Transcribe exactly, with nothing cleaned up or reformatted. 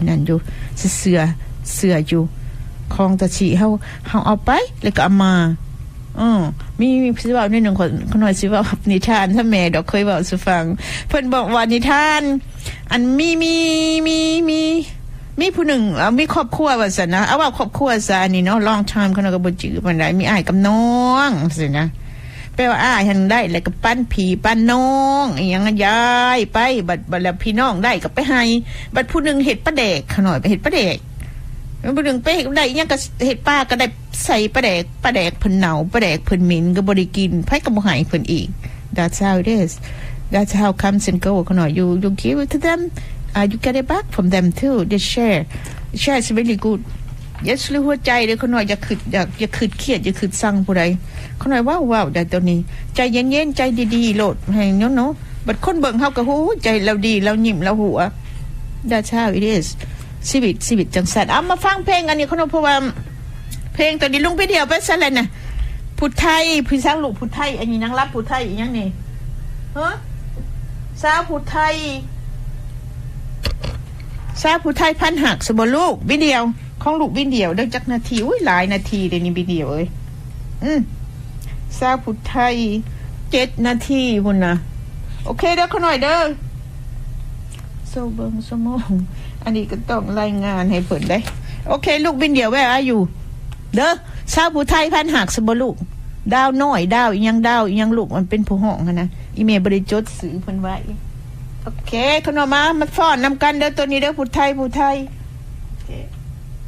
นั่นอยู่เสือเสืออยู่ของตะฉีเฮาเฮาเอาไปแล้วก็เอามาอ๋อมีมีสิเว้านิดนึงคนน้อยสิเว้านิทานถ้าแม่ดอกเคยเว้าสู่ฟังเพิ่นบอกว่านิทานอันมีมีมีมีมีผู้หนึ่งเอามีครอบครัวว่าซั่นนะเอาว่าครอบครัวซะนี่เนาะ long time เขาก็บ่จื้อปานใดมีอ้ายกับน้องซั่นนะแปลว่าอ้ายหันได้แล้วก็ปั้นพี่ปั้นน้องอีหยังยายไปบัดบัดแล้วพี่น้องได้ก็ไปให้บัดผู้นึงเฮ็ดปลาแดกขน่อยไปเฮ็ดปลาแดกผู้นึงไปเฮ็ดได้อีหยังก็เฮ็ดปลาก็ได้ใส่ปลาแดกปลาแดกเพิ่นเน่าปลาแดกเพิ่นเหม็นก็บ่ได้กินไผก็บ่ให้เพิ่นอีก That's how it is That's how comes and go ขน่อย you you give it to them uh, you get it back from them too they share share is really good yes หรือหัวใจเด้อขน่อยอย่าคิดอย่าอย่าคิดเครียดอย่าคิดสั่งผู้ใดขน่อยว้าวๆได้ตัวนี้ใจเย็นๆใจดีๆโลดให้เนาะๆบัดคนเบิ่งเฮาก็ฮู้ใจเราดีเรายิ้มเราหัว That's how it is ชีวิตชีวิตจังซั่นเอามาฟังเพลงอันนี้ขน่อยเพราะว่าเพลงตัวนี้ลุงไปเดียวไปซะแล้วน่ะพุทธไทยพี่สาวลูกพุทธไทยอันนี้นางรับพุทธไทยอีหยังนี่ฮะสาวพุทธไทยสาวพุทธไทยพันหักสบ่ลูกวิดีโอของลูกวิดีโอได้จักนาทีอุ้ยหลายนาทีเลยนี่วิดีโอเอ้ยอืมสาวพุทธไทยเจ็ดนาทีพุ่นน่ะโอเคเด้อขน่อยเด้อโซเบิ่งสมองอันนี้ก็ต้องรายงานให้เพิ่นได้โอเคลูกวิดีโอแวร์อยู่เด้อสาวพุทธไทยพันหักสบ่ลูกดาวน้อยดาวอีหยังดาวอีหยังลูกมันเป็นผู้ห้องหั่นน่ะอีเมลบ่ได้จดซื้อเพิ่นไว้โอเคขน่อยมามาฟ้อนนำกันเด้อตัวนี้เด้อพุทธไทยพุทธไทยโอเค